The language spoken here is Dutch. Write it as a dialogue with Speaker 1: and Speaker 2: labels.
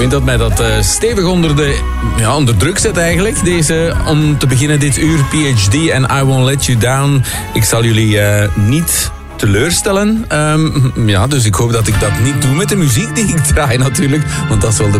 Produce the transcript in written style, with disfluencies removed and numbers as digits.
Speaker 1: vind dat mij dat stevig onder druk zet eigenlijk. Deze, om te beginnen dit uur, PhD en I Won't Let You Down. Ik zal jullie niet teleurstellen. Dus ik hoop dat ik dat niet doe met de muziek die ik draai natuurlijk. Want dat is wel de